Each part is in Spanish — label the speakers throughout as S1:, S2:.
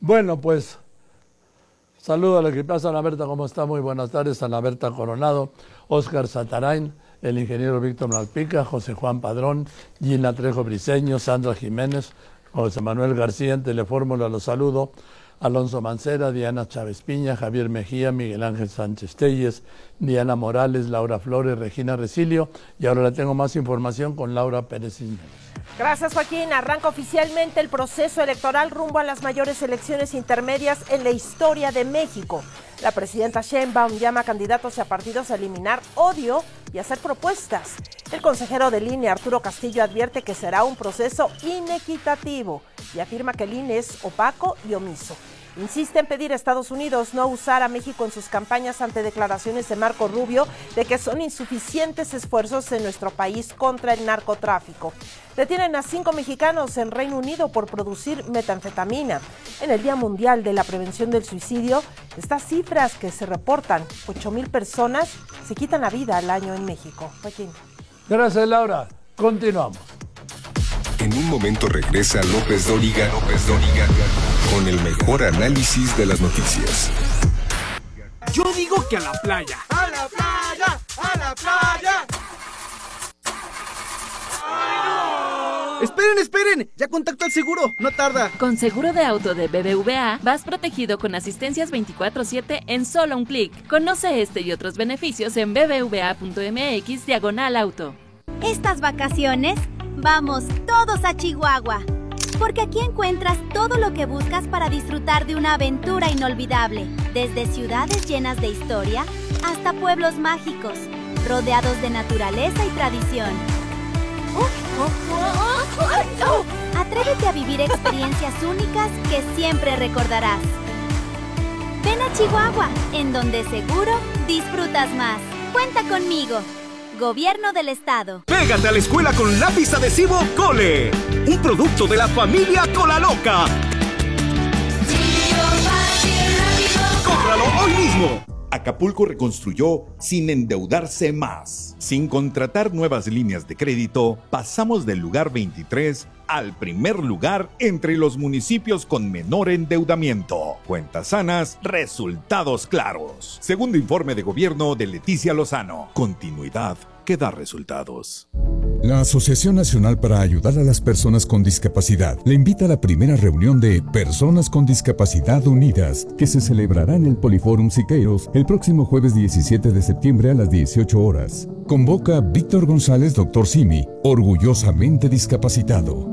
S1: Bueno, pues saludo a la equipazo. Ana Berta, ¿cómo está? Muy buenas tardes. Ana Berta Coronado, Óscar Satarain, el ingeniero Víctor Malpica, José Juan Padrón, Gina Trejo Briceño, Sandra Jiménez, José Manuel García, en Telefórmula los saludo, Alonso Mancera, Diana Chávez Piña, Javier Mejía, Miguel Ángel Sánchez Telles, Diana Morales, Laura Flores, Regina Recilio, y ahora le tengo más información con Laura Pérez Cisneros.
S2: Gracias, Joaquín. Arranca oficialmente el proceso electoral rumbo a las mayores elecciones intermedias en la historia de México. La presidenta Sheinbaum llama a candidatos y a partidos a eliminar odio y hacer propuestas. El consejero del INE, Arturo Castillo, advierte que será un proceso inequitativo y afirma que el INE es opaco y omiso. Insiste en pedir a Estados Unidos no usar a México en sus campañas ante declaraciones de Marco Rubio de que son insuficientes esfuerzos en nuestro país contra el narcotráfico. Detienen a 5 mexicanos en Reino Unido por producir metanfetamina. En el Día Mundial de la Prevención del Suicidio, estas cifras que se reportan, 8,000 personas se quitan la vida al año en México. Joaquín.
S1: Gracias, Laura. Continuamos.
S3: En un momento regresa López Dóriga con el mejor análisis de las noticias.
S4: Yo digo que a la playa. ¡A la playa! ¡A la playa! ¡Esperen! Ya contacto al seguro, no tarda.
S5: Con seguro de auto de BBVA, vas protegido con asistencias 24/7 en solo un clic. Conoce este y otros beneficios en bbva.mx/auto.
S6: Estas vacaciones, vamos todos a Chihuahua, porque aquí encuentras todo lo que buscas para disfrutar de una aventura inolvidable, desde ciudades llenas de historia hasta pueblos mágicos, rodeados de naturaleza y tradición. Atrévete a vivir experiencias únicas que siempre recordarás. Ven a Chihuahua, en donde seguro disfrutas más. Cuenta conmigo. Gobierno del Estado.
S4: Pégate a la escuela con lápiz adhesivo Cole, un producto de la familia Colaloca. ¡Cómpralo hoy mismo!
S7: Acapulco reconstruyó sin endeudarse más. Sin contratar nuevas líneas de crédito, pasamos del lugar 23 al primer lugar entre los municipios con menor endeudamiento. Cuentas sanas, resultados claros. Segundo informe de gobierno de Leticia Lozano. Continuidad que da resultados.
S8: La Asociación Nacional para Ayudar a las Personas con Discapacidad le invita a la primera reunión de Personas con Discapacidad Unidas, que se celebrará en el Poliforum Siqueiros el próximo jueves 17 de septiembre a las 18 horas. Convoca Víctor González, Dr. Simi, orgullosamente discapacitado.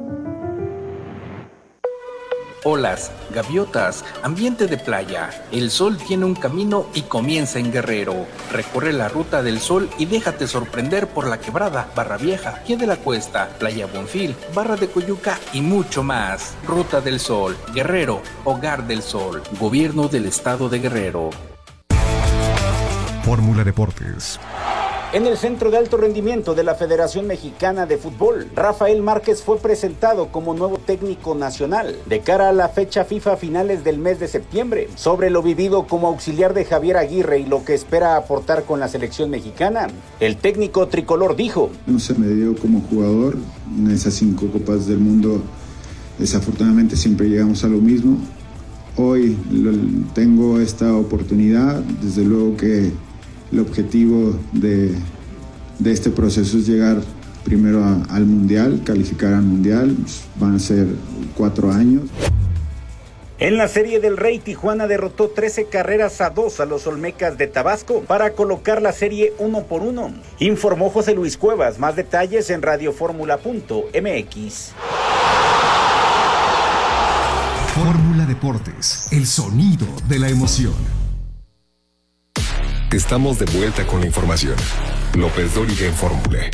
S9: Olas, gaviotas, ambiente de playa. El sol tiene un camino y comienza en Guerrero. Recorre la ruta del sol y déjate sorprender por La Quebrada, Barra Vieja, Pie de la Cuesta, Playa Bonfil, Barra de Coyuca y mucho más. Ruta del Sol, Guerrero, Hogar del Sol. Gobierno del Estado de Guerrero.
S3: Fórmula Deportes.
S10: En el Centro de Alto Rendimiento de la Federación Mexicana de Fútbol, Rafael Márquez fue presentado como nuevo técnico nacional de cara a la fecha FIFA a finales del mes de septiembre. Sobre lo vivido como auxiliar de Javier Aguirre y lo que espera aportar con la selección mexicana, el técnico tricolor dijo:
S11: No se me dio como jugador en esas 5 Copas del Mundo. Desafortunadamente siempre llegamos a lo mismo. Hoy tengo esta oportunidad, desde luego que el objetivo de este proceso es llegar primero al Mundial, calificar al Mundial. Van a ser 4 años.
S10: En la Serie del Rey, Tijuana derrotó 13-2 a los Olmecas de Tabasco para colocar la serie 1-1. Informó José Luis Cuevas. Más detalles en radioformula.mx.
S3: Fórmula Deportes, el sonido de la emoción. Estamos de vuelta con la información. López Dóriga en Fórmula.